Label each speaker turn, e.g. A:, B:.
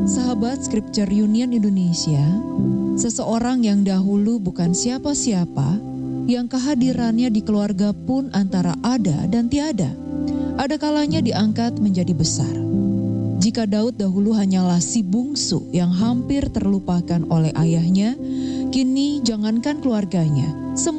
A: Sahabat Scripture Union Indonesia, seseorang yang dahulu bukan siapa-siapa, yang kehadirannya di keluarga pun antara ada dan tiada, ada kalanya diangkat menjadi besar. Jika Daud dahulu hanyalah si bungsu yang hampir terlupakan oleh ayahnya, kini jangankan keluarganya,